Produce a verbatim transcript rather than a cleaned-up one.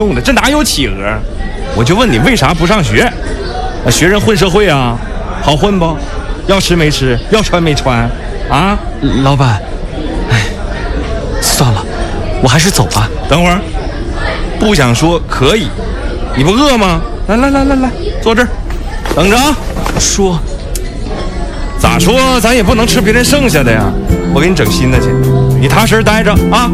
用的，这哪有企鹅？我就问你为啥不上学？啊，学人混社会啊，好混不？要吃没吃，要穿没穿，啊？ 老板，哎，算了，我还是走吧。 等会儿，不想说可以，你不饿吗？来来来来来，坐这儿，等着啊。 说， 咋说咱也不能吃别人剩下的呀，我给你整新的去，你踏实待着啊。